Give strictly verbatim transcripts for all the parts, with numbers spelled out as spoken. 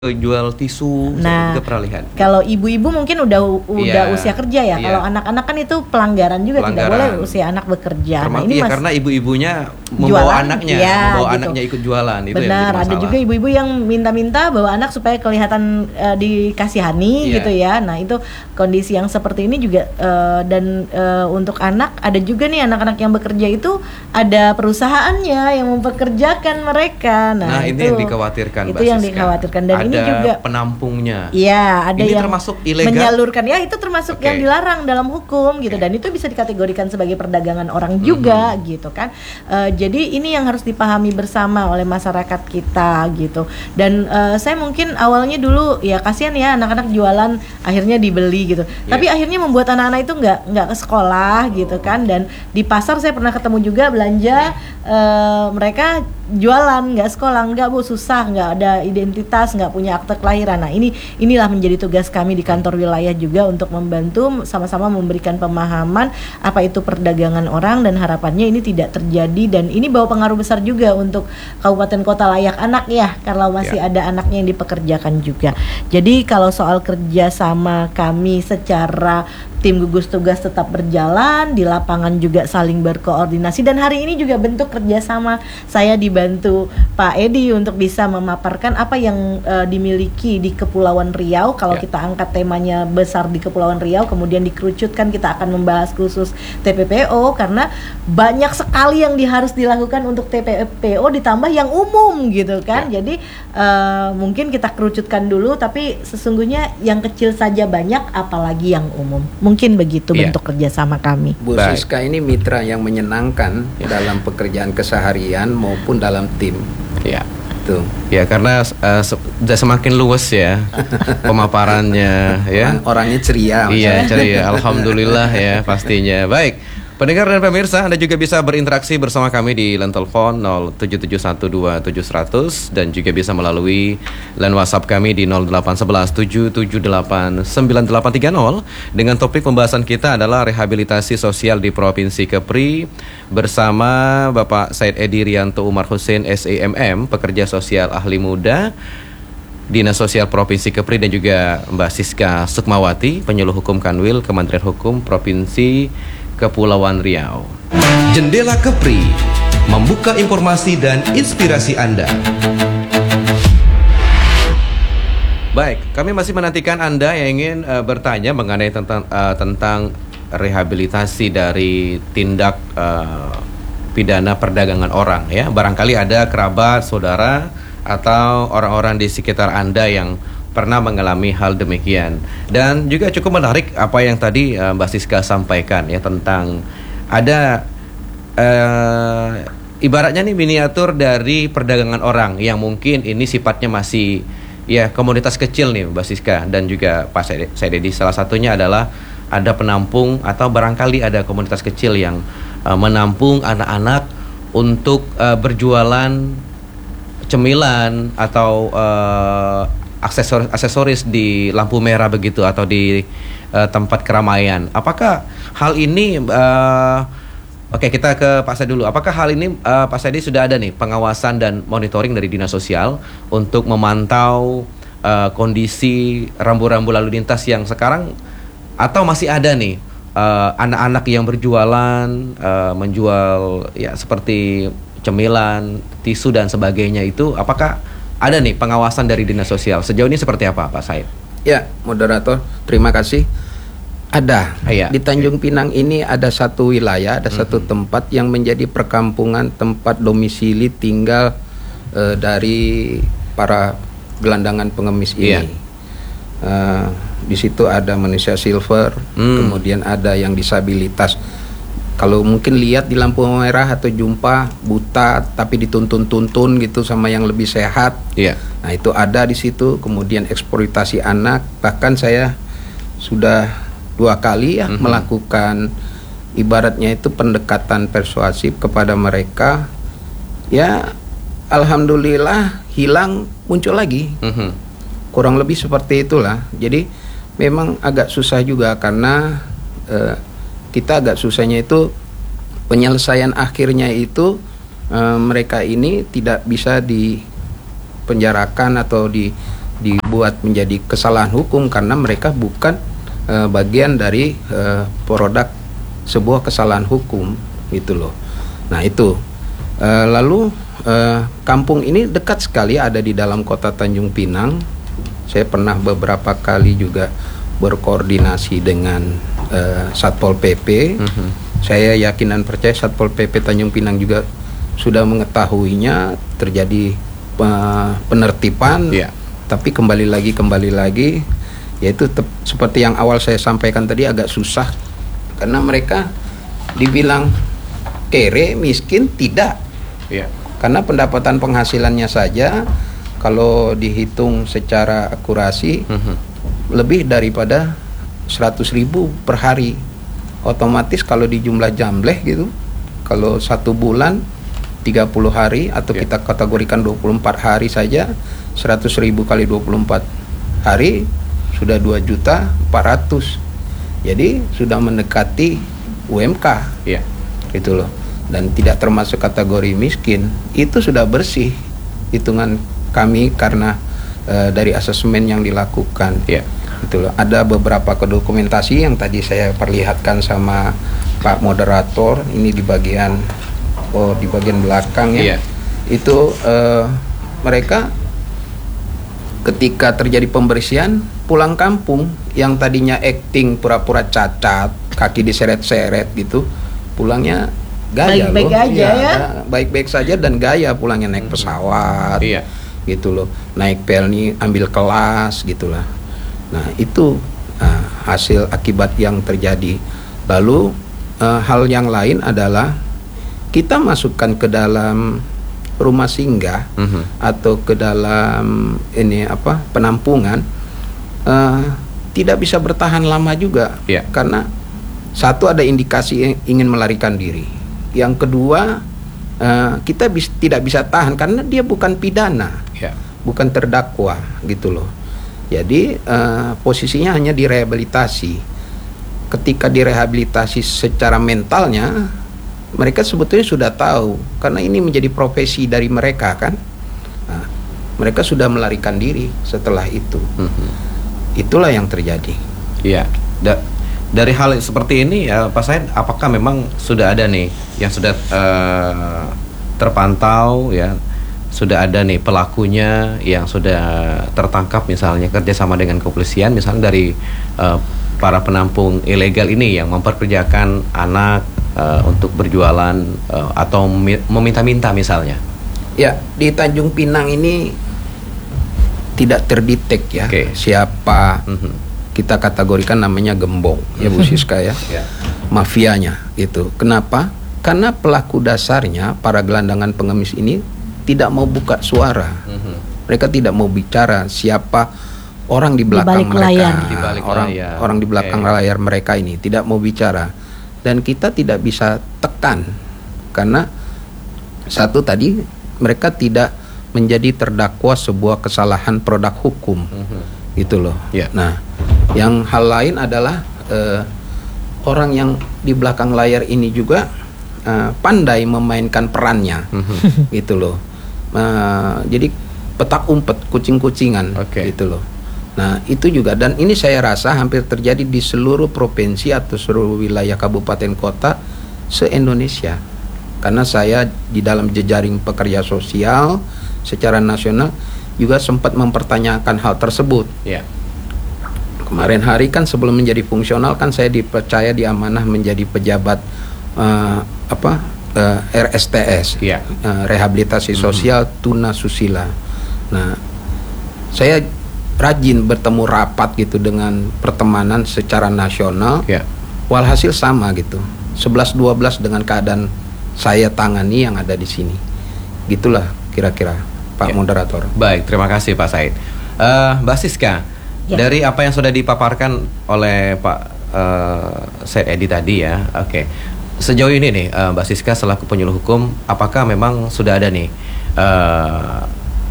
jual tisu, nah, juga pernah lihat. Kalau ibu-ibu mungkin udah udah yeah, usia kerja ya. Yeah. Kalau anak-anak kan itu pelanggaran juga, pelanggaran. Tidak boleh usia anak bekerja. Termasuk, nah ini iya, mas, karena ibu-ibunya membawa jualan, anaknya, ya, membawa gitu. anaknya ikut jualan. Itu benar, yang ada juga ibu-ibu yang minta-minta bawa anak supaya kelihatan uh, dikasihani, yeah. gitu ya. Nah itu kondisi yang seperti ini juga uh, dan uh, untuk anak ada juga nih anak-anak yang bekerja itu ada perusahaannya yang mempekerjakan mereka. Nah, nah itu ini yang dikhawatirkan. Itu yang dikhawatirkan dan ada ini juga penampungnya. Iya, ada ini yang termasuk ilegal. Menyalurkan ya itu termasuk okay. yang dilarang dalam hukum gitu okay. dan itu bisa dikategorikan sebagai perdagangan orang juga mm-hmm. gitu kan. Uh, jadi ini yang harus dipahami bersama oleh masyarakat kita gitu. Dan uh, saya mungkin awalnya dulu ya kasihan ya anak-anak jualan akhirnya dibeli gitu. Yeah. Tapi akhirnya membuat anak-anak itu nggak nggak ke sekolah oh. gitu kan. Dan di pasar saya pernah ketemu juga belanja uh, mereka jualan nggak sekolah, nggak bu susah, nggak ada identitas, nggak punya akte kelahiran. Nah ini inilah menjadi tugas kami di kantor wilayah juga untuk membantu sama-sama memberikan pemahaman apa itu perdagangan orang dan harapannya ini tidak terjadi dan ini bawa pengaruh besar juga untuk kabupaten kota layak anak ya kalau masih ya. ada anaknya yang dipekerjakan juga. Jadi kalau soal kerja sama kami secara tim gugus tugas tetap berjalan, di lapangan juga saling berkoordinasi dan hari ini juga bentuk kerjasama saya dibantu Pak Edi untuk bisa memaparkan apa yang uh, dimiliki di Kepulauan Riau. Kalau ya. kita angkat temanya besar di Kepulauan Riau, kemudian dikerucutkan kita akan membahas khusus T P P O karena banyak sekali yang di, harus dilakukan untuk T P P O ditambah yang umum gitu kan. Ya. Jadi uh, mungkin kita kerucutkan dulu, tapi sesungguhnya yang kecil saja banyak, apalagi yang umum. Mungkin begitu yeah. bentuk kerjasama kami. Bu Siska ini mitra yang menyenangkan yeah. dalam pekerjaan keseharian maupun dalam tim. Ya. Yeah. Tuh. Ya karena uh, se- semakin luas ya pemaparannya ya. Orangnya ceria. Iya ceria. Alhamdulillah ya pastinya. Baik. Pendengar dan pemirsa, Anda juga bisa berinteraksi bersama kami di line telepon nol tujuh tujuh satu dua tujuh seratus dan juga bisa melalui line WhatsApp kami di nol delapan satu satu tujuh tujuh delapan sembilan delapan tiga nol dengan topik pembahasan kita adalah rehabilitasi sosial di Provinsi Kepri bersama Bapak Said Edi Rianto Umar Hussein S E M M, pekerja sosial ahli muda Dinas Sosial Provinsi Kepri dan juga Mbak Siska Sukmawati, penyuluh hukum Kanwil Kementerian Hukum Provinsi Kepulauan Riau. Jendela Kepri membuka informasi dan inspirasi Anda. Baik, kami masih menantikan Anda yang ingin uh, bertanya mengenai tentang uh, tentang rehabilitasi dari tindak uh, pidana perdagangan orang ya. Barangkali ada kerabat, saudara atau orang-orang di sekitar Anda yang pernah mengalami hal demikian. Dan juga cukup menarik apa yang tadi uh, Mbak Siska sampaikan ya tentang ada uh, ibaratnya nih miniatur dari perdagangan orang yang mungkin ini sifatnya masih ya komunitas kecil nih Mbak Siska dan juga Pak Said Edi. Salah satunya adalah ada penampung atau barangkali ada komunitas kecil yang uh, menampung anak-anak untuk uh, berjualan cemilan atau uh, aksesoris aksesoris di lampu merah begitu atau di uh, tempat keramaian. Apakah hal ini uh, oke okay, kita ke Pak Said dulu. Apakah hal ini uh, Pak Said sudah ada nih pengawasan dan monitoring dari Dinas Sosial untuk memantau uh, kondisi rambu-rambu lalu lintas yang sekarang atau masih ada nih uh, anak-anak yang berjualan uh, menjual ya seperti cemilan, tisu dan sebagainya itu apakah ada nih pengawasan dari Dinas Sosial? Sejauh ini seperti apa Pak Said? Ya, moderator, terima kasih. Ada. Iya. Di Tanjung Pinang ini ada satu wilayah, ada mm-hmm. satu tempat yang menjadi perkampungan tempat domisili tinggal uh, dari para gelandangan pengemis ini. Yeah. Uh, di situ ada manusia silver, mm. kemudian ada yang disabilitas. Kalau mungkin lihat di lampu merah atau jumpa buta tapi dituntun-tuntun gitu sama yang lebih sehat. Iya. Nah, itu ada di situ. Kemudian eksploitasi anak. Bahkan saya sudah dua kali ya mm-hmm. melakukan ibaratnya itu pendekatan persuasif kepada mereka. Ya, alhamdulillah hilang muncul lagi. Mm-hmm. Kurang lebih seperti itulah. Jadi memang agak susah juga karena eh, kita agak susahnya itu penyelesaian akhirnya itu e, mereka ini tidak bisa dipenjarakan atau di dibuat menjadi kesalahan hukum karena mereka bukan uh, bagian dari uh, produk sebuah kesalahan hukum gitu loh. Nah itu uh, lalu uh, kampung ini dekat sekali, ada di dalam kota Tanjung Pinang. Saya pernah beberapa kali juga berkoordinasi dengan uh, Satpol P P. Mm-hmm. Saya yakin dan percaya Satpol P P Tanjung Pinang juga sudah mengetahuinya, terjadi uh, penertiban. Yeah. Tapi kembali lagi kembali lagi yaitu te- seperti yang awal saya sampaikan tadi, agak susah karena mereka dibilang kere, miskin, tidak. Yeah. Karena pendapatan penghasilannya saja kalau dihitung secara akurasi mm-hmm. lebih daripada seratus ribu per hari. Otomatis kalau di jumlah jambleh gitu, kalau satu bulan tiga puluh hari atau yeah. kita kategorikan dua puluh empat hari saja, seratus ribu kali dua puluh empat hari sudah dua juta empat ratus. Jadi sudah mendekati U M K. Yeah. Gitu loh. Dan tidak termasuk kategori miskin. Itu sudah bersih hitungan kami karena uh, dari asesmen yang dilakukan. Yeah. Gitu loh. Ada beberapa dokumentasi yang tadi saya perlihatkan sama Pak moderator, ini di bagian oh di bagian belakang ya. Yeah. Itu uh, mereka ketika terjadi pembersihan pulang kampung, yang tadinya acting pura-pura cacat, kaki diseret-seret gitu, pulangnya gaya baik-baik loh. aja ya. Baik-baik saja dan gaya pulangnya, naik pesawat. Iya. Gitu loh. Naik pelni ambil kelas gitulah. Nah, itu uh, hasil akibat yang terjadi. Lalu uh, hal yang lain adalah kita masukkan ke dalam rumah singgah mm-hmm. atau ke dalam ini apa penampungan, uh, tidak bisa bertahan lama juga. Yeah. Karena satu, ada indikasi ingin melarikan diri. Yang kedua, uh, kita bis, tidak bisa tahan karena dia bukan pidana, yeah. bukan terdakwa gitu loh. Jadi uh, posisinya hanya direhabilitasi. Ketika direhabilitasi secara mentalnya, mereka sebetulnya sudah tahu karena ini menjadi profesi dari mereka kan. Nah, mereka sudah melarikan diri setelah itu. Mm-hmm. Itulah yang terjadi. Iya. Da- dari hal seperti ini ya Pak Said, apakah memang sudah ada nih yang sudah uh, terpantau ya, sudah ada nih pelakunya yang sudah tertangkap misalnya kerjasama dengan kepolisian misalnya dari uh, para penampung ilegal ini yang memperkerjakan anak uh, untuk berjualan uh, atau mi- meminta-minta misalnya? Ya, di Tanjung Pinang ini tidak terdetek ya okay. siapa. Mm-hmm. Kita kategorikan namanya gembong ya Bu Siska ya. Yeah. Mafianya itu. Kenapa? Karena pelaku dasarnya para gelandangan pengemis ini tidak mau buka suara. Mm-hmm. Mereka tidak mau bicara siapa orang di belakang di mereka. Layar. Di balik orang layar. orang di belakang okay. layar mereka ini tidak mau bicara. Dan kita tidak bisa tekan karena satu tadi mereka tidak menjadi terdakwa sebuah kesalahan produk hukum. Mm-hmm. Gitu loh. Yeah. Nah, yang hal lain adalah uh, orang yang di belakang layar ini juga uh, pandai memainkan perannya, mm-hmm. gitu loh. Uh, jadi petak umpet, kucing-kucingan, okay. gitu loh. Nah itu juga, dan ini saya rasa hampir terjadi di seluruh provinsi atau seluruh wilayah kabupaten kota se-Indonesia. Karena saya di dalam jejaring pekerja sosial secara nasional juga sempat mempertanyakan hal tersebut. Yeah. Kemarin hari kan sebelum menjadi fungsional kan saya dipercaya diamanah menjadi pejabat uh, apa uh, R S T S, yeah. uh, rehabilitasi sosial mm-hmm. tunasusila. Nah, saya rajin bertemu rapat gitu dengan pertemanan secara nasional. Yeah. Walhasil sama gitu. sebelas dua belas dengan keadaan saya tangani yang ada di sini. Gitulah kira-kira Pak yeah. moderator. Baik, terima kasih Pak Said. Uh, Mbak Siska, ya. Dari apa yang sudah dipaparkan oleh Pak uh, Said Edi tadi ya, oke. Okay. Sejauh ini nih uh, Mbak Siska selaku penyuluh hukum, apakah memang sudah ada nih uh,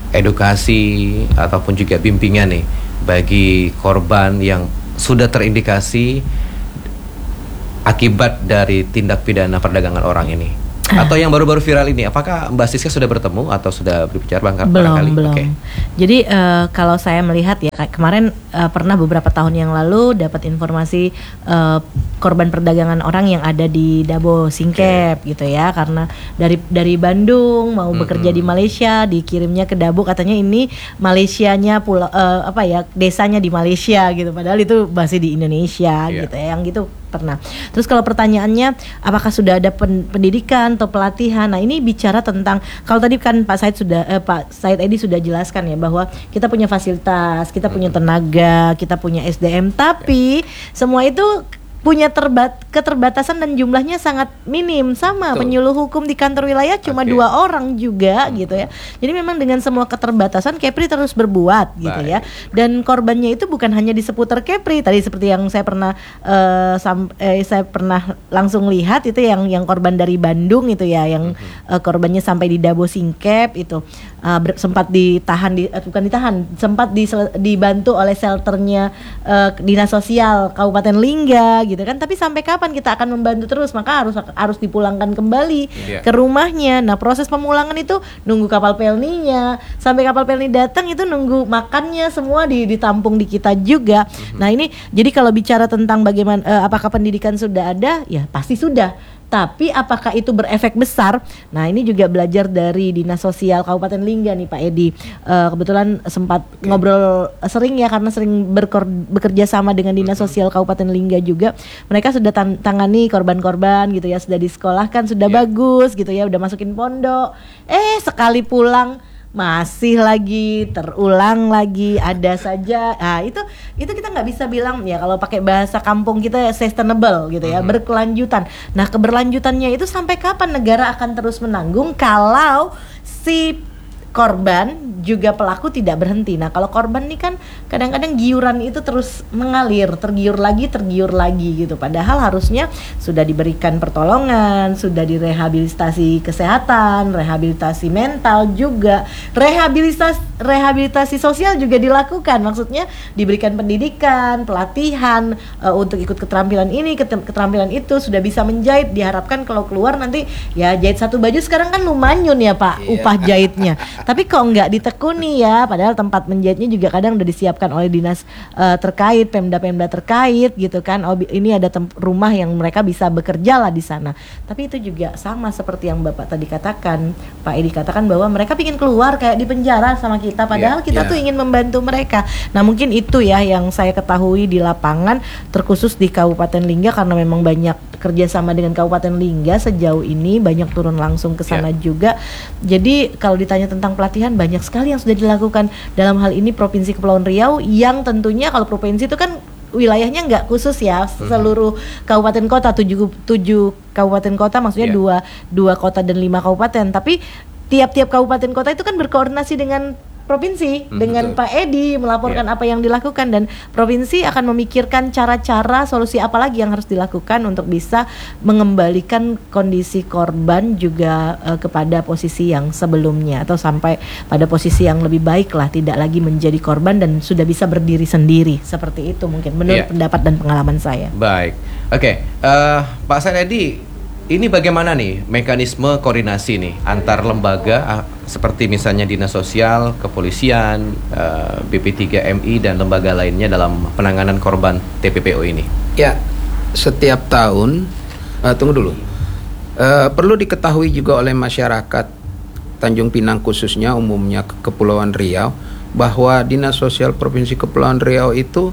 edukasi ataupun juga bimbingan nih bagi korban yang sudah terindikasi akibat dari tindak pidana perdagangan orang ini? Atau yang baru-baru viral ini, apakah Mbak Siska sudah bertemu atau sudah berbicara bang? Belum, barangkali? belum. Okay. Jadi uh, kalau saya melihat ya kemarin uh, pernah beberapa tahun yang lalu dapat informasi uh, korban perdagangan orang yang ada di Dabo Singkep okay. gitu ya, karena dari dari Bandung mau mm-hmm. bekerja di Malaysia, dikirimnya ke Dabo, katanya ini Malaysianya pulau uh, apa ya desanya di Malaysia gitu, padahal itu masih di Indonesia yeah. gitu ya, yang gitu pernah. Terus kalau pertanyaannya apakah sudah ada pen- pendidikan atau pelatihan? Nah, ini bicara tentang, kalau tadi kan Pak Said sudah eh, Pak Said Edi sudah jelaskan ya bahwa kita punya fasilitas, kita punya tenaga, kita punya S D M, tapi semua itu punya terbat keterbatasan dan jumlahnya sangat minim. Sama Betul. Penyuluh hukum di kantor wilayah cuma okay. dua orang juga hmm. gitu ya. Jadi memang dengan semua keterbatasan Kepri terus berbuat Baik. gitu ya. Dan korbannya itu bukan hanya di seputar Kepri. Tadi seperti yang saya pernah uh, sam- eh, saya pernah langsung lihat itu yang yang korban dari Bandung itu ya, yang hmm. uh, korbannya sampai di Dabo Singkep itu uh, ber- sempat ditahan di uh, bukan ditahan, sempat di, dibantu oleh shelternya uh, Dinas Sosial Kabupaten Lingga gitu kan, tapi sampai kapan kita akan membantu terus? Maka harus harus dipulangkan kembali yeah. ke rumahnya. Nah, proses pemulangan itu nunggu kapal pelninya, sampai kapal pelni datang itu nunggu makannya semua di, ditampung di kita juga. Mm-hmm. Nah, ini jadi kalau bicara tentang bagaimana uh, apakah pendidikan sudah ada? Ya, pasti sudah. Tapi apakah itu berefek besar? Nah, ini juga belajar dari Dinas Sosial Kabupaten Lingga nih Pak Edi. Uh, kebetulan sempat okay. ngobrol sering ya, karena sering berkor- bekerja sama dengan Dinas Sosial Kabupaten Lingga juga. Mereka sudah tan- tangani korban-korban gitu ya, sudah disekolahkan, sudah yeah. bagus gitu ya, udah masukin pondok. Eh, sekali pulang masih lagi terulang lagi, ada saja. Nah, itu itu kita nggak bisa bilang ya, kalau pakai bahasa kampung kita sustainable gitu ya, mm-hmm. berkelanjutan. Nah, keberlanjutannya itu sampai kapan negara akan terus menanggung kalau si korban juga pelaku tidak berhenti. Nah, kalau korban nih kan kadang-kadang giuran itu terus mengalir, tergiur lagi, tergiur lagi gitu. Padahal harusnya sudah diberikan pertolongan, sudah direhabilitasi kesehatan, rehabilitasi mental juga, rehabilitasi rehabilitasi sosial juga dilakukan. Maksudnya diberikan pendidikan, pelatihan uh, untuk ikut keterampilan ini, keterampilan itu, sudah bisa menjahit. Diharapkan kalau keluar nanti ya jahit satu baju sekarang kan lumayan ya Pak, yeah. upah jahitnya. Tapi kok nggak ditekuni ya, padahal tempat menjahitnya juga kadang udah disiapkan oleh dinas uh, terkait, pemda-pemda terkait gitu kan. Oh, ini ada tem- rumah yang mereka bisa bekerja lah di sana. Tapi itu juga sama seperti yang Bapak tadi katakan, Pak Edi katakan bahwa mereka ingin keluar kayak di penjara sama kita, padahal yeah, kita yeah. tuh ingin membantu mereka. Nah, mungkin itu ya yang saya ketahui di lapangan, terkhusus di Kabupaten Lingga, karena memang banyak kerjasama dengan Kabupaten Lingga sejauh ini, banyak turun langsung ke sana yeah. juga. Jadi kalau ditanya tentang pelatihan, banyak sekali yang sudah dilakukan. Dalam hal ini Provinsi Kepulauan Riau, yang tentunya kalau provinsi itu kan wilayahnya nggak khusus ya, seluruh kabupaten kota, tujuh, tujuh kabupaten kota, maksudnya yeah. dua, dua kota dan lima kabupaten. Tapi tiap-tiap kabupaten kota itu kan berkoordinasi dengan provinsi, hmm, dengan betul. Pak Edi melaporkan yeah. apa yang dilakukan, dan provinsi akan memikirkan cara-cara, solusi apa lagi yang harus dilakukan untuk bisa mengembalikan kondisi korban juga uh, kepada posisi yang sebelumnya, atau sampai pada posisi yang lebih baik lah, tidak lagi menjadi korban dan sudah bisa berdiri sendiri. Seperti itu mungkin menurut yeah. pendapat dan pengalaman saya. Baik, oke, okay. uh, Pak Said Edi, ini bagaimana nih mekanisme koordinasi nih antar lembaga uh, seperti misalnya Dinas Sosial, Kepolisian, uh, B P tiga M I dan lembaga lainnya dalam penanganan korban T P P O ini? Ya, setiap tahun, uh, tunggu dulu, uh, perlu diketahui juga oleh masyarakat Tanjung Pinang khususnya, umumnya Kepulauan Riau, bahwa Dinas Sosial Provinsi Kepulauan Riau itu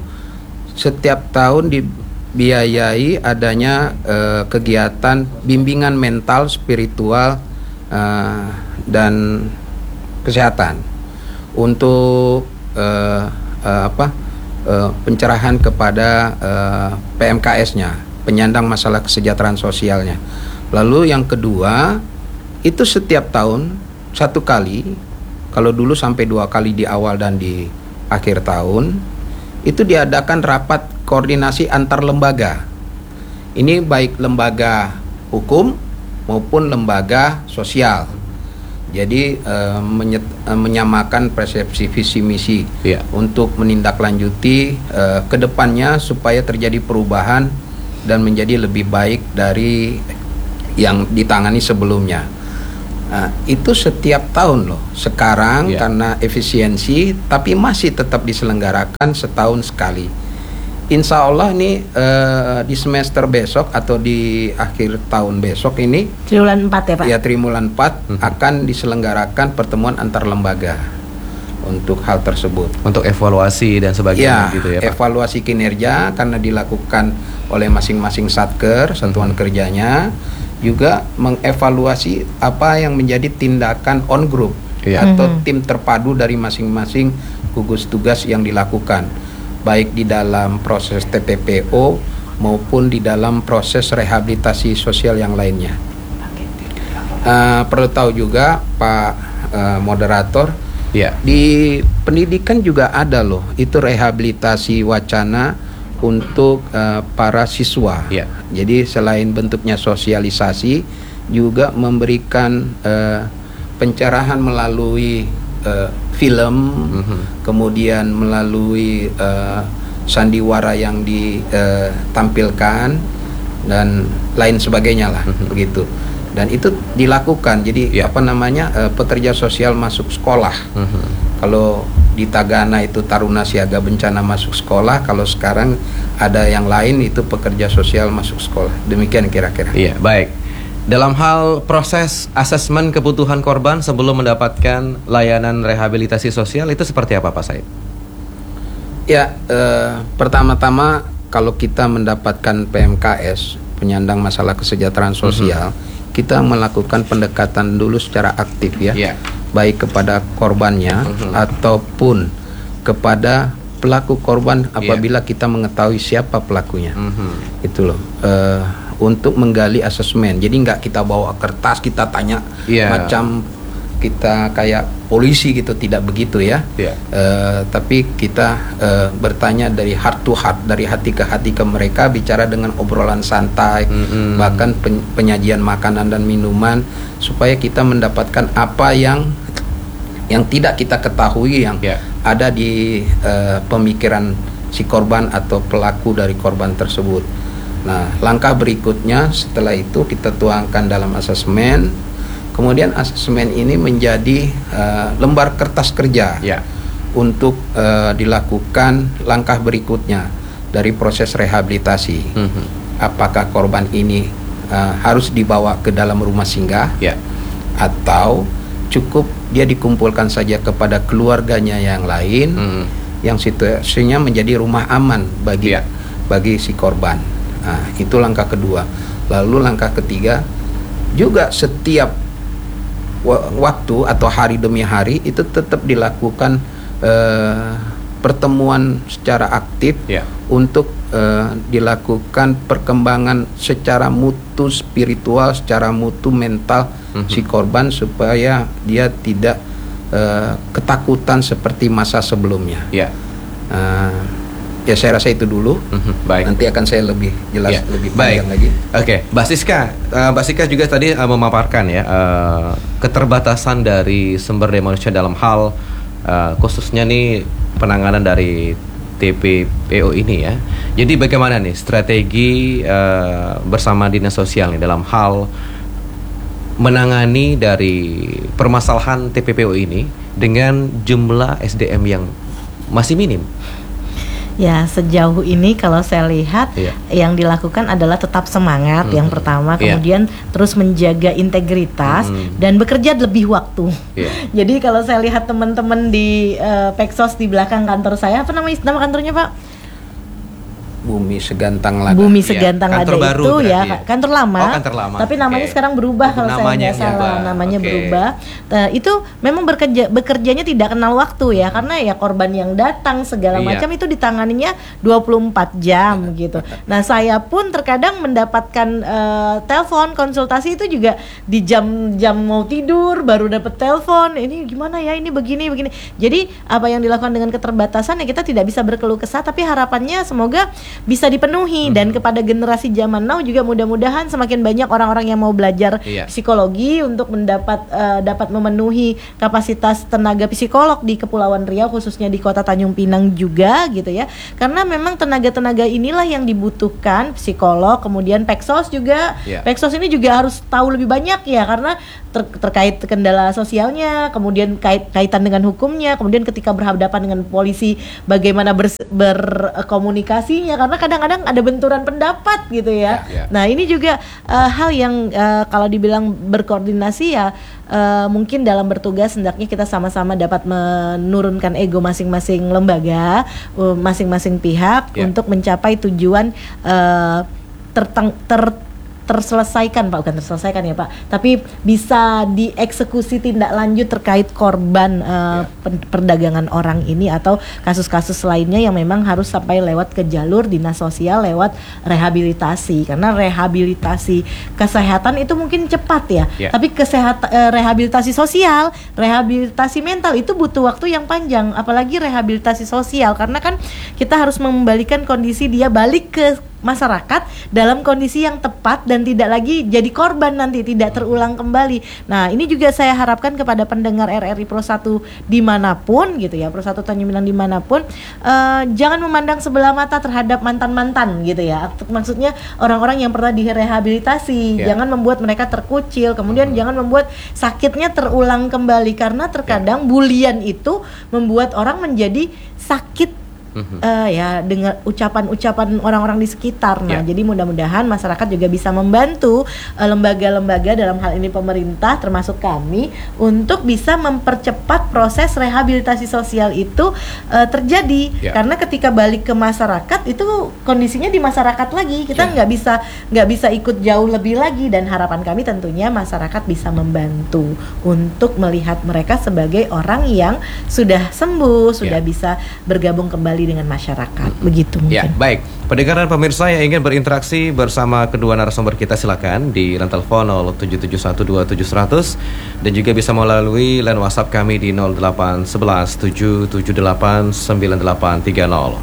setiap tahun di biayai adanya uh, kegiatan bimbingan mental, spiritual, uh, dan kesehatan untuk uh, uh, apa uh, pencerahan kepada uh, P M K S-nya, penyandang masalah kesejahteraan sosialnya. Lalu yang kedua, itu setiap tahun satu kali, kalau dulu sampai dua kali di awal dan di akhir tahun, itu diadakan rapat koordinasi antar lembaga. Ini baik lembaga hukum maupun lembaga sosial. Jadi uh, menyet, uh, menyamakan persepsi visi misi yeah. untuk menindaklanjuti uh, ke depannya supaya terjadi perubahan dan menjadi lebih baik dari yang ditangani sebelumnya. Nah, itu setiap tahun loh. Sekarang Ya. karena efisiensi, tapi masih tetap diselenggarakan setahun sekali. Insya Allah nih eh, di semester besok atau di akhir tahun besok ini, Triwulan empat ya Pak? ya triwulan empat Mhm. akan diselenggarakan pertemuan antar lembaga untuk hal tersebut. Untuk evaluasi dan sebagainya Ya, gitu ya Pak. evaluasi kinerja karena dilakukan oleh masing-masing satker, satuan kerjanya, juga mengevaluasi apa yang menjadi tindakan on group Iya. atau Mhm. tim terpadu dari masing-masing gugus tugas yang dilakukan, baik di dalam proses T P P O maupun di dalam proses rehabilitasi sosial yang lainnya. Uh, perlu tahu juga Pak uh, moderator, Ya. di pendidikan juga ada loh, itu rehabilitasi wacana untuk uh, para siswa. Ya. Jadi selain bentuknya sosialisasi, juga memberikan uh, pencerahan melalui uh, film, Mhm. kemudian melalui uh, sandiwara yang ditampilkan dan lain sebagainya lah, Mhm. begitu. Dan itu dilakukan. Jadi Ya. apa namanya uh, pekerja sosial masuk sekolah. Mhm. Kalau di Tagana itu Taruna Siaga Bencana masuk sekolah, kalau sekarang ada yang lain itu pekerja sosial masuk sekolah. Demikian kira-kira. Iya, baik. Dalam hal proses asesmen kebutuhan korban sebelum mendapatkan layanan rehabilitasi sosial itu seperti apa Pak Said? Ya, eh, pertama-tama kalau kita mendapatkan P M K S, penyandang masalah kesejahteraan sosial, kita melakukan pendekatan dulu secara aktif ya. Iya. Baik kepada korbannya Mhm. ataupun kepada pelaku korban apabila kita mengetahui siapa pelakunya. Mhm. Itu loh, eh, untuk menggali asesmen. Jadi nggak kita bawa kertas kita tanya Iya. macam kita kayak polisi gitu, tidak begitu ya. Iya. Eh, tapi kita eh, bertanya dari heart to heart, dari hati ke hati ke mereka, bicara dengan obrolan santai, Mm-mm. bahkan pen- penyajian makanan dan minuman, supaya kita mendapatkan apa yang yang tidak kita ketahui yang Ya. ada di eh, pemikiran si korban atau pelaku dari korban tersebut. Nah, langkah berikutnya setelah itu kita tuangkan dalam asesmen. Kemudian asesmen ini menjadi eh, lembar kertas kerja Ya. untuk eh, dilakukan langkah berikutnya dari proses rehabilitasi. Mhm. Apakah korban ini eh, harus dibawa ke dalam rumah singgah Ya. atau cukup dia dikumpulkan saja kepada keluarganya yang lain, Mhm. yang situasinya menjadi rumah aman bagi Ya. bagi si korban. Nah, itu langkah kedua. Lalu langkah ketiga, juga setiap wa- waktu atau hari demi hari itu tetap dilakukan eh, pertemuan secara aktif Ya. untuk eh, dilakukan perkembangan secara mutu spiritual, secara mutu mental Mhm. si korban, supaya dia tidak eh, ketakutan seperti masa sebelumnya. Ya. Eh, ya saya rasa itu dulu. Mhm. Baik. Nanti akan saya lebih jelas, Ya, lebih baik. panjang lagi. Oke, Mbak Siska, eh, Mbak Siska juga tadi eh, memaparkan ya eh, keterbatasan dari sumber daya manusia dalam hal eh, khususnya nih penanganan dari T P P O ini ya. Jadi bagaimana nih strategi eh, bersama dinas sosial nih dalam hal menangani dari permasalahan T P P O ini dengan jumlah S D M yang masih minim? Ya, sejauh ini kalau saya lihat Iya. yang dilakukan adalah tetap semangat Mhm. yang pertama, Iya. kemudian terus menjaga integritas Mhm. dan bekerja lebih waktu. Iya. Jadi kalau saya lihat teman-teman di eh, Peksos di belakang kantor saya, apa namanya nama kantornya Pak? Bumi Segantang Lada. Bumi Iya, Segantang Lada kantor baru itu berarti ya, ya? kantor lama. Oh, kantor lama. Tapi namanya Oke. sekarang berubah kalau saya Namanya nggak salah, berubah. namanya Oke. berubah. Nah, itu memang bekerja bekerjanya tidak kenal waktu ya, karena ya korban yang datang segala Iya. macam itu ditanganinya dua puluh empat jam gitu. Nah, saya pun terkadang mendapatkan eh, telepon konsultasi itu juga di jam-jam mau tidur baru dapat telepon. Ini gimana ya? Ini begini begini. Jadi apa yang dilakukan dengan keterbatasan ya kita tidak bisa berkeluh kesah, tapi harapannya semoga bisa dipenuhi. Dan kepada generasi zaman now juga mudah-mudahan semakin banyak orang-orang yang mau belajar Iya. psikologi untuk mendapat uh, dapat memenuhi kapasitas tenaga psikolog di Kepulauan Riau, khususnya di Kota Tanjung Pinang juga gitu ya. Karena memang tenaga-tenaga inilah yang dibutuhkan, psikolog, kemudian Peksos juga. Iya. Peksos ini juga harus tahu lebih banyak ya, karena ter- terkait kendala sosialnya, kemudian kait kaitan dengan hukumnya, kemudian ketika berhadapan dengan polisi bagaimana bers- berkomunikasinya, karena kadang-kadang ada benturan pendapat gitu ya. Ya, ya. Nah ini juga uh, hal yang uh, kalau dibilang berkoordinasi ya uh, mungkin dalam bertugas hendaknya kita sama-sama dapat menurunkan ego masing-masing lembaga, uh, masing-masing pihak Ya. untuk mencapai tujuan uh, terteng- ter terselesaikan Pak, bukan terselesaikan ya Pak, tapi bisa dieksekusi tindak lanjut terkait korban uh, pen- perdagangan orang ini atau kasus-kasus lainnya yang memang harus sampai lewat ke jalur dinas sosial lewat rehabilitasi, karena rehabilitasi kesehatan itu mungkin cepat ya, Ya. tapi kesehatan uh, rehabilitasi sosial, rehabilitasi mental itu butuh waktu yang panjang, apalagi rehabilitasi sosial, karena kan kita harus mengembalikan kondisi dia balik ke masyarakat dalam kondisi yang tepat dan tidak lagi jadi korban nanti, tidak terulang kembali. Nah ini juga saya harapkan kepada pendengar R R I Pro satu dimanapun gitu ya, Pro satu Tanjung Pinang dimanapun, uh, jangan memandang sebelah mata terhadap mantan-mantan gitu ya. Maksudnya orang-orang yang pernah direhabilitasi, Ya. jangan membuat mereka terkucil, kemudian jangan membuat sakitnya terulang kembali, karena terkadang bulian itu membuat orang menjadi sakit Uh, ya dengan ucapan-ucapan orang-orang di sekitar. Nah, Ya. jadi mudah-mudahan masyarakat juga bisa membantu uh, lembaga-lembaga dalam hal ini pemerintah termasuk kami untuk bisa mempercepat proses rehabilitasi sosial itu uh, terjadi. Ya. Karena ketika balik ke masyarakat itu kondisinya di masyarakat lagi. Kita Ya. nggak bisa nggak bisa ikut jauh lebih lagi, dan harapan kami tentunya masyarakat bisa membantu untuk melihat mereka sebagai orang yang sudah sembuh, sudah Ya. bisa bergabung kembali dengan masyarakat. Begitu Ya, mungkin. baik. Pendengar dan pemirsa yang ingin berinteraksi bersama kedua narasumber kita, silakan di line telepon nol tujuh tujuh satu dua tujuh seratus dan juga bisa melalui line WhatsApp kami di nol delapan satu satu tujuh tujuh delapan sembilan delapan tiga nol.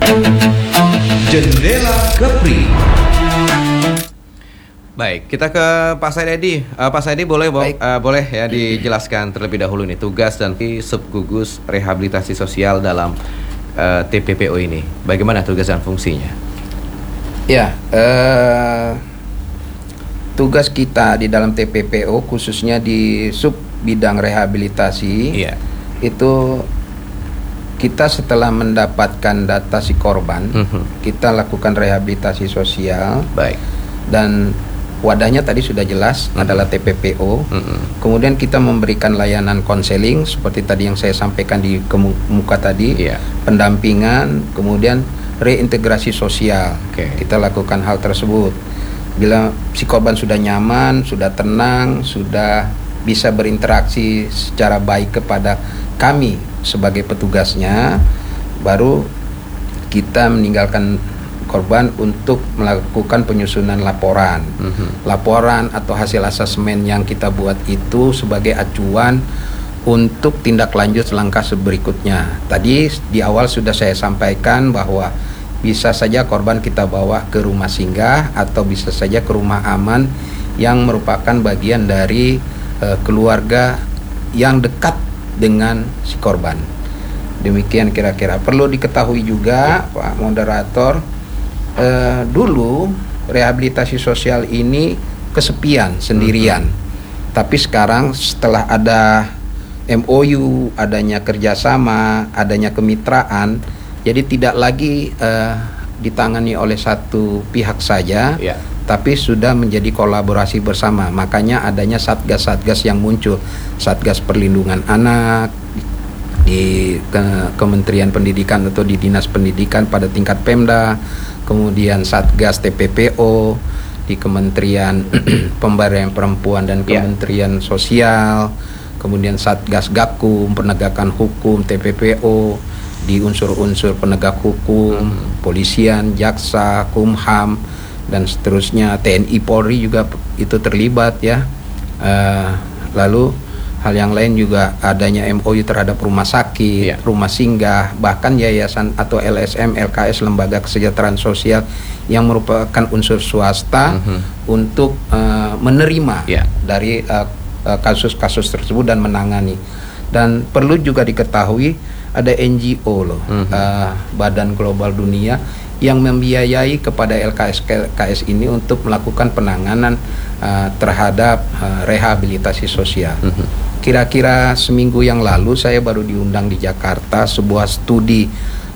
Jendela Kepri. Baik, kita ke Pak Said Edi. Uh, Pak Said Edi boleh bo- Baik. uh, boleh ya dijelaskan terlebih dahulu nih tugas dan subgugus rehabilitasi sosial dalam uh, T P P O ini. Bagaimana tugas dan fungsinya? Ya, eh, tugas kita di dalam T P P O khususnya di sub bidang rehabilitasi Iya. itu kita setelah mendapatkan data si korban, Mhm. kita lakukan rehabilitasi sosial Baik. dan wadahnya tadi sudah jelas Mhm. adalah T P P O. Mhm. Kemudian kita memberikan layanan konseling seperti tadi yang saya sampaikan di kemuka tadi, Iya. pendampingan, kemudian reintegrasi sosial. Oke. Kita lakukan hal tersebut. Bila si korban sudah nyaman, sudah tenang, sudah bisa berinteraksi secara baik kepada kami sebagai petugasnya, baru kita meninggalkan korban untuk melakukan penyusunan laporan. Mhm. Laporan atau hasil asesmen yang kita buat itu sebagai acuan untuk tindak lanjut langkah berikutnya. Tadi di awal sudah saya sampaikan bahwa bisa saja korban kita bawa ke rumah singgah atau bisa saja ke rumah aman yang merupakan bagian dari eh, keluarga yang dekat dengan si korban. Demikian kira-kira. Perlu diketahui juga, Pak Moderator, eh, dulu rehabilitasi sosial ini kesepian, sendirian. Tapi sekarang setelah ada M O U, adanya kerjasama, adanya kemitraan, jadi tidak lagi eh, ditangani oleh satu pihak saja, Ya. tapi sudah menjadi kolaborasi bersama. Makanya adanya satgas-satgas yang muncul, Satgas Perlindungan Anak di ke- Kementerian Pendidikan atau di Dinas Pendidikan pada tingkat Pemda, kemudian Satgas T P P O di Kementerian Pemberdayaan Perempuan dan Ya. Kementerian Sosial, kemudian Satgas Gakum, Penegakan Hukum T P P O di unsur-unsur penegak hukum, polisian, jaksa, kumham, dan seterusnya. T N I Polri juga itu terlibat ya. Eh, lalu Hal yang lain juga adanya M O U terhadap rumah sakit, Yeah. rumah singgah, bahkan yayasan atau L S M, L K S, Lembaga Kesejahteraan Sosial yang merupakan unsur swasta Mhm. untuk uh, menerima Yeah. dari uh, uh, kasus-kasus tersebut dan menangani. Dan perlu juga diketahui ada N G O loh, Mhm. uh, Badan Global Dunia yang membiayai kepada L K S K S ini untuk melakukan penanganan uh, terhadap uh, rehabilitasi sosial. Mhm. Kira-kira seminggu yang lalu saya baru diundang di Jakarta sebuah studi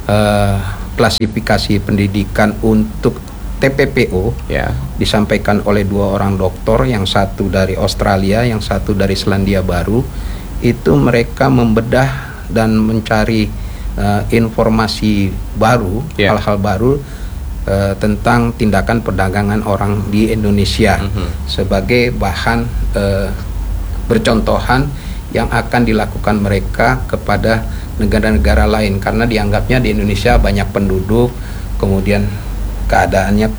uh, klasifikasi pendidikan untuk T P P O, Ya. disampaikan oleh dua orang dokter, yang satu dari Australia, yang satu dari Selandia Baru. Itu mereka membedah dan mencari uh, informasi baru, Ya. hal-hal baru uh, tentang tindakan perdagangan orang di Indonesia Mhm. sebagai bahan uh, bercontohan yang akan dilakukan mereka kepada negara-negara lain, karena dianggapnya di Indonesia banyak penduduk, kemudian keadaannya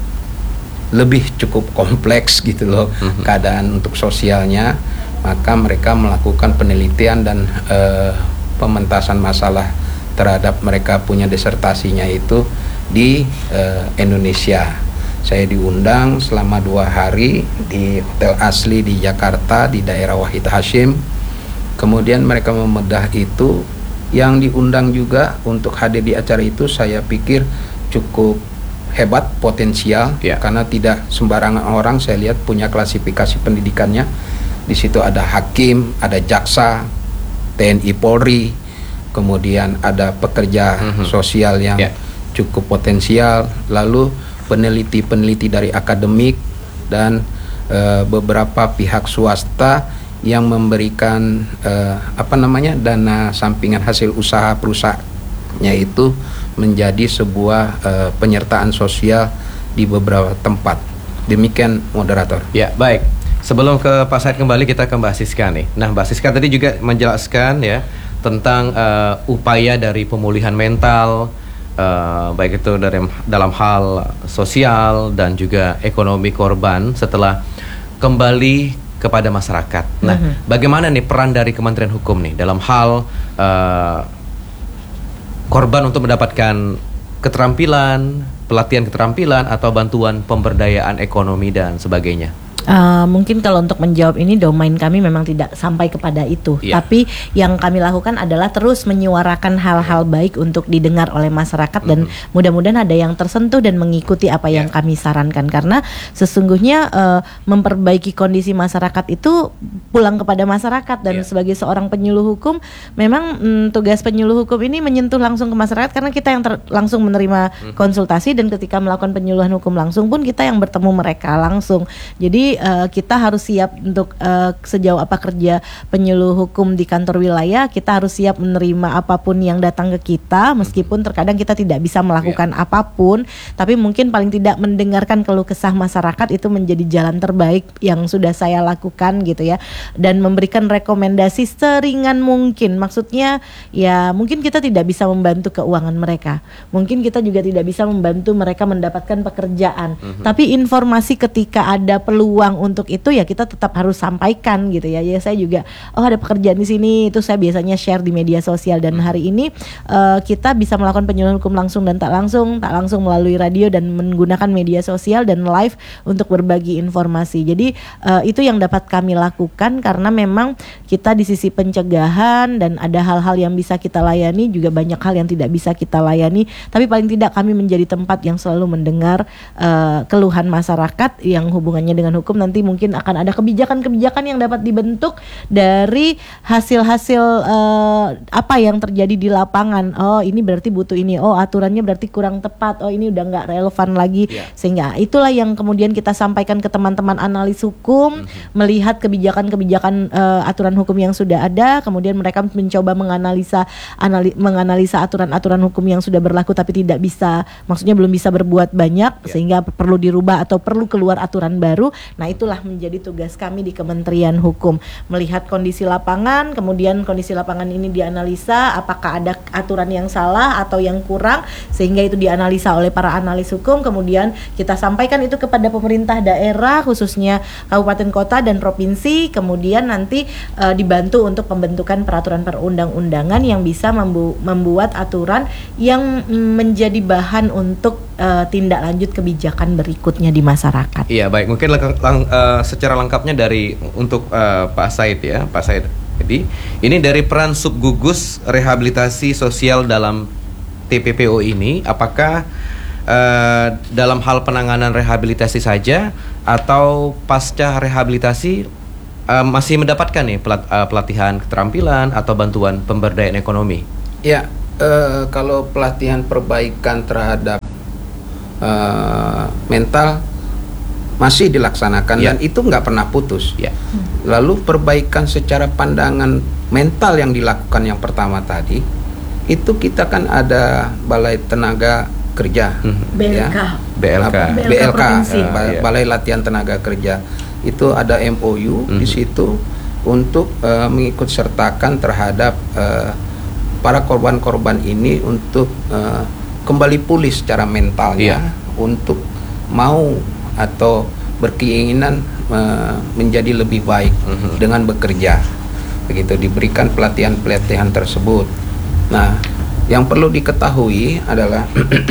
lebih cukup kompleks gitu loh, Mhm. keadaan untuk sosialnya, maka mereka melakukan penelitian dan eh, pementasan masalah terhadap mereka punya disertasinya itu di eh, Indonesia. Saya diundang selama dua hari di Hotel Asli di Jakarta di daerah Wahid Hashim. Kemudian mereka membedah itu. Yang diundang juga untuk hadir di acara itu saya pikir cukup hebat, potensial, Ya. karena tidak sembarangan orang saya lihat punya klasifikasi pendidikannya. Di situ ada hakim, ada jaksa, T N I Polri, kemudian ada pekerja Mhm. sosial yang Ya. cukup potensial, lalu peneliti-peneliti dari akademik dan eh, beberapa pihak swasta yang memberikan eh, apa namanya dana sampingan hasil usaha perusahaannya itu menjadi sebuah eh, penyertaan sosial di beberapa tempat. Demikian moderator. Ya, baik. Sebelum ke Pak Said kembali, kita ke Mbak Siska nih. Nah, Mbak Siska tadi juga menjelaskan ya tentang eh, upaya dari pemulihan mental, eh, baik itu dari dalam hal sosial dan juga ekonomi korban setelah kembali kepada masyarakat. Nah, Mhm. bagaimana nih peran dari Kementerian Hukum nih dalam hal eh, korban untuk mendapatkan keterampilan, pelatihan keterampilan atau bantuan pemberdayaan ekonomi dan sebagainya? Uh, mungkin kalau untuk menjawab ini domain kami memang tidak sampai kepada itu. Iya. Tapi yang kami lakukan adalah terus menyuarakan hal-hal baik untuk didengar oleh masyarakat dan Mhm. mudah-mudahan ada yang tersentuh dan mengikuti apa yang Iya. kami sarankan, karena sesungguhnya uh, memperbaiki kondisi masyarakat itu pulang kepada masyarakat dan Iya. sebagai seorang penyuluh hukum memang mm, tugas penyuluh hukum ini menyentuh langsung ke masyarakat karena kita yang ter- langsung menerima Mhm. konsultasi dan ketika melakukan penyuluhan hukum langsung pun kita yang bertemu mereka langsung. Jadi uh, kita harus siap untuk uh, sejauh apa kerja penyuluh hukum di kantor wilayah, kita harus siap menerima apapun yang datang ke kita, meskipun terkadang kita tidak bisa melakukan apapun, tapi mungkin paling tidak mendengarkan keluh kesah masyarakat itu menjadi jalan terbaik yang sudah saya lakukan gitu ya, dan memberikan rekomendasi seringan mungkin. Maksudnya ya mungkin kita tidak bisa membantu keuangan mereka, mungkin kita juga tidak bisa membantu mereka mendapatkan pekerjaan, Mhm. tapi informasi ketika ada peluang untuk itu ya kita tetap harus sampaikan gitu ya. Ya saya juga oh ada pekerjaan di sini, itu saya biasanya share di media sosial, dan hari ini uh, kita bisa melakukan penyuluhan hukum langsung dan tak langsung, tak langsung melalui radio dan menggunakan media sosial dan live untuk berbagi informasi. Jadi uh, itu yang dapat kami lakukan karena memang kita di sisi pencegahan dan ada hal-hal yang bisa kita layani, juga banyak hal yang tidak bisa kita layani, tapi paling tidak kami menjadi tempat yang selalu mendengar uh, keluhan masyarakat yang hubungannya dengan hukum. Nanti mungkin akan ada kebijakan-kebijakan yang dapat dibentuk dari hasil-hasil uh, apa yang terjadi di lapangan. Oh ini berarti butuh ini, oh aturannya berarti kurang tepat, oh ini udah nggak relevan lagi. Yeah. Sehingga itulah yang kemudian kita sampaikan ke teman-teman analis hukum, Mhm. melihat kebijakan-kebijakan uh, aturan hukum yang sudah ada, kemudian mereka mencoba menganalisa anali- menganalisa aturan-aturan hukum yang sudah berlaku tapi tidak bisa, maksudnya belum bisa berbuat banyak, Yeah. sehingga perlu dirubah atau perlu keluar aturan baru. Nah, itulah menjadi tugas kami di Kementerian Hukum, melihat kondisi lapangan, kemudian kondisi lapangan ini dianalisa apakah ada aturan yang salah atau yang kurang, sehingga itu dianalisa oleh para analis hukum, kemudian kita sampaikan itu kepada pemerintah daerah khususnya kabupaten kota dan provinsi, kemudian nanti uh, dibantu untuk pembentukan peraturan perundang-undangan yang bisa membu- membuat aturan yang menjadi bahan untuk uh, tindak lanjut kebijakan berikutnya di masyarakat. Iya, baik, mungkin lang- lang- uh, secara lengkapnya dari untuk uh, Pak Said ya, Pak Said. Jadi ini dari peran subgugus rehabilitasi sosial dalam T P P O ini, apakah uh, dalam hal penanganan rehabilitasi saja atau pasca rehabilitasi uh, masih mendapatkan nih pelat, uh, pelatihan keterampilan atau bantuan pemberdayaan ekonomi? Ya, uh, kalau pelatihan perbaikan terhadap uh, mental masih dilaksanakan ya. Dan itu nggak pernah putus. Ya. Lalu perbaikan secara pandangan mental yang dilakukan yang pertama tadi, itu kita kan ada Balai Tenaga Kerja, B L K, ya. B L K, B L K, Provinsi. Ba- iya. Balai Latihan Tenaga Kerja. Itu ada M O U Mhm. di situ untuk uh, mengikut sertakan terhadap uh, para korban-korban ini untuk uh, kembali pulih secara mentalnya, Iya. untuk mau atau berkeinginan uh, menjadi lebih baik Mhm. dengan bekerja. Begitu diberikan pelatihan-pelatihan tersebut. Nah, yang perlu diketahui adalah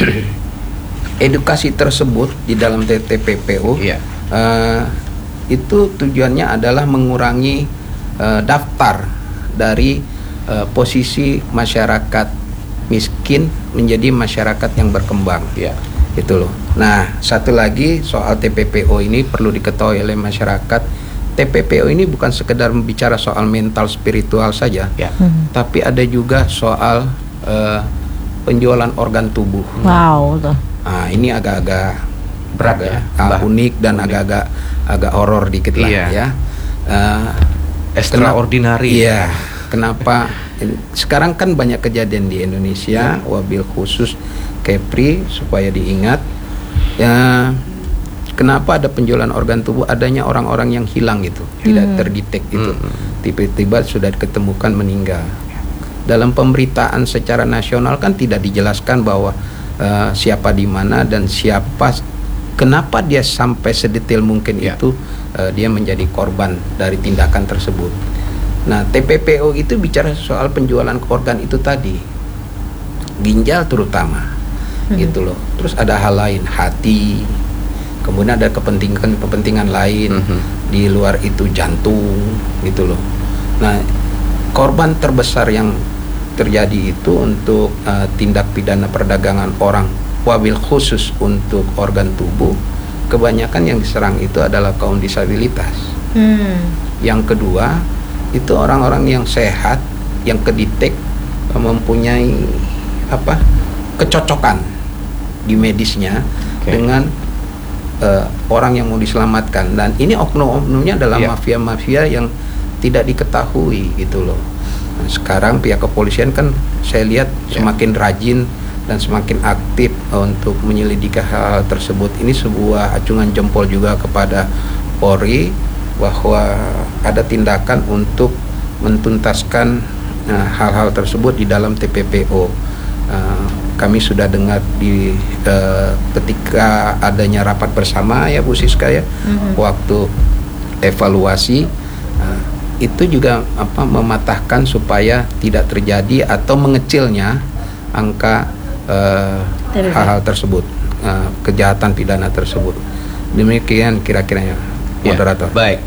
edukasi tersebut di dalam T P P O Iya. uh, itu tujuannya adalah mengurangi uh, daftar dari uh, posisi masyarakat miskin menjadi masyarakat yang berkembang. Iya. Itu loh. Nah, satu lagi soal T P P O ini perlu diketahui oleh masyarakat. T P P O ini bukan sekedar bicara soal mental spiritual saja, Ya. Hmm. tapi ada juga soal uh, penjualan organ tubuh. Wow, tuh. Nah, ini agak-agak Berat agak, ya, ah, bah- unik dan unik. agak-agak agak horor dikit lah Iya. ya. Uh, Extraordinary. Iya. Kenapa? Sekarang kan banyak kejadian di Indonesia, wabil khusus Kepri supaya diingat. Ya, kenapa ada penjualan organ tubuh? Adanya orang-orang yang hilang gitu, tidak terdetek itu. Hmm. Tiba-tiba sudah ditemukan meninggal. Dalam pemberitaan secara nasional kan tidak dijelaskan bahwa uh, siapa di mana dan siapa, kenapa dia sampai sedetail mungkin Ya. itu uh, dia menjadi korban dari tindakan tersebut. Nah, T P P O itu bicara soal penjualan organ itu tadi, ginjal terutama, gitu loh. Terus ada hal lain, hati, kemudian ada kepentingan-kepentingan lain, Mhm. di luar itu jantung, gitu loh. Nah, korban terbesar yang terjadi itu untuk uh, tindak pidana perdagangan orang, wabil khusus untuk organ tubuh, kebanyakan yang diserang itu adalah kaum disabilitas. Hmm. Yang kedua, itu orang-orang yang sehat, yang kedetek, mempunyai apa kecocokan di medisnya Oke. dengan uh, orang yang mau diselamatkan. Dan ini oknum-oknumnya adalah Iya. mafia-mafia yang tidak diketahui gitu loh. Nah, sekarang pihak kepolisian kan saya lihat Iya. semakin rajin dan semakin aktif untuk menyelidiki hal-hal tersebut. Ini sebuah acungan jempol juga kepada Polri bahwa ada tindakan untuk mentuntaskan uh, hal-hal tersebut di dalam T P P O. Uh, kami sudah dengar di uh, ketika adanya rapat bersama ya Bu Siska ya, Mhm. waktu evaluasi uh, itu juga apa mematahkan supaya tidak terjadi atau mengecilnya angka uh, T P P. hal-hal tersebut, uh, kejahatan pidana tersebut. Demikian kira-kiranya. Ya, Moderator. baik.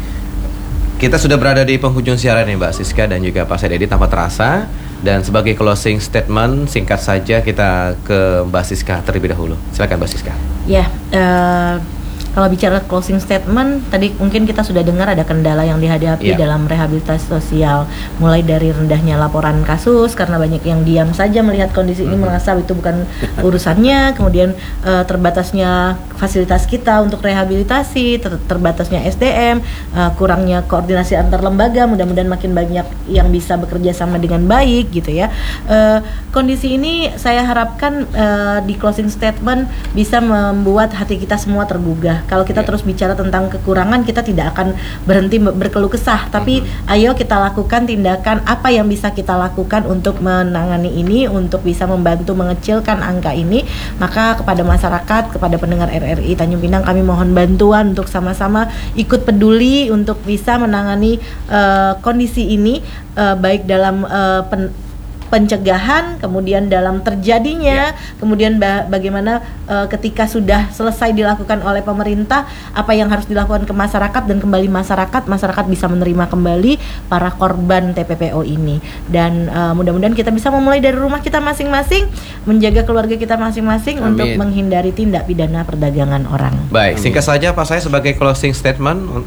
Kita sudah berada di penghujung siaran nih Mbak Siska dan juga Pak Said Edi tanpa terasa. Dan sebagai closing statement singkat saja kita ke Mbak Siska terlebih dahulu. Silakan Mbak Siska. Ya, eh, kalau bicara closing statement, tadi mungkin kita sudah dengar ada kendala yang dihadapi Iya. dalam rehabilitasi sosial, mulai dari rendahnya laporan kasus karena banyak yang diam saja melihat kondisi ini, Mhm. merasa itu bukan urusannya, kemudian eh, terbatasnya fasilitas kita untuk rehabilitasi, ter- terbatasnya S D M, eh, kurangnya koordinasi antar lembaga. Mudah-mudahan makin banyak yang bisa bekerja sama dengan baik gitu ya. Eh, kondisi ini saya harapkan eh, di closing statement bisa membuat hati kita semua tergugah ya. Kalau kita Ya. terus bicara tentang kekurangan, kita tidak akan berhenti berkeluh kesah. Tapi Mhm. ayo kita lakukan tindakan apa yang bisa kita lakukan untuk menangani ini, untuk bisa membantu mengecilkan angka ini. Maka kepada masyarakat, kepada pendengar R R I Tanjung Pinang, kami mohon bantuan untuk sama-sama ikut peduli untuk bisa menangani uh, kondisi ini, uh, baik dalam uh, pen pencegahan, kemudian dalam terjadinya, kemudian ba bagaimana uh, ketika sudah selesai dilakukan oleh pemerintah, apa yang harus dilakukan ke masyarakat, dan kembali masyarakat, masyarakat bisa menerima kembali para korban T P P O ini. Dan uh, mudah-mudahan kita bisa memulai dari rumah kita masing-masing, menjaga keluarga kita masing-masing untuk menghindari tindak pidana perdagangan orang. Baik, singkat saja Pak saya sebagai closing statement.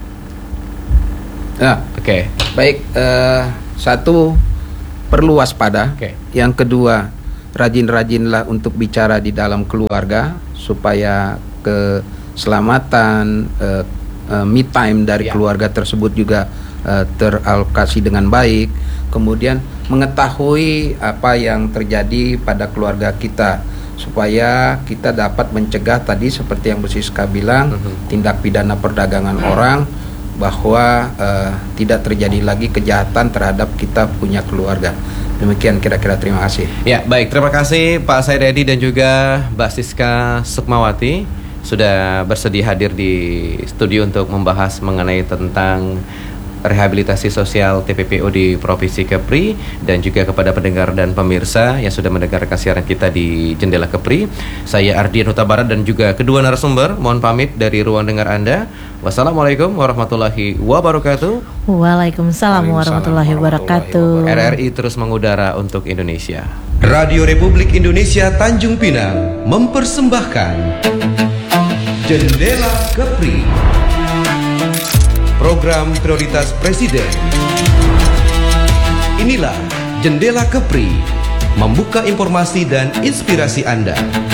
Ya, Oke. Okay. baik. Uh, satu, perlu waspada. Oke. Yang kedua, rajin-rajinlah untuk bicara di dalam keluarga supaya keselamatan, uh, uh, me time dari Ya. keluarga tersebut juga uh, teralokasi dengan baik. Kemudian mengetahui apa yang terjadi pada keluarga kita supaya kita dapat mencegah tadi seperti yang Bu Siska bilang, Mhm. tindak pidana perdagangan orang, bahwa uh, tidak terjadi lagi kejahatan terhadap kita punya keluarga. Demikian kira-kira, terima kasih. Ya, baik. Terima kasih Pak Said Edi dan juga Mbak Siska Sukmawati sudah bersedia hadir di studio untuk membahas mengenai tentang rehabilitasi sosial T P P O di Provinsi Kepri, dan juga kepada pendengar dan pemirsa yang sudah mendengarkan siaran kita di Jendela Kepri. Saya Ardian Huta Barat dan juga kedua narasumber mohon pamit dari ruang dengar Anda. Wassalamualaikum warahmatullahi wabarakatuh. Waalaikumsalam warahmatullahi wabarakatuh. R R I terus mengudara untuk Indonesia. Radio Republik Indonesia Tanjung Pinang mempersembahkan Jendela Kepri, program prioritas Presiden. Inilah Jendela Kepri, membuka informasi dan inspirasi Anda.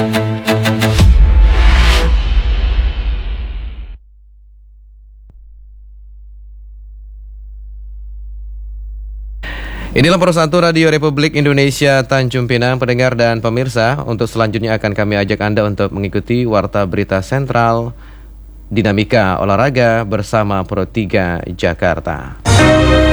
Inilah Persatu Radio Republik Indonesia Tanjung Pinang, pendengar dan pemirsa. Untuk selanjutnya akan kami ajak Anda untuk mengikuti Warta Berita Sentral Dinamika Olahraga bersama Pro tiga Jakarta.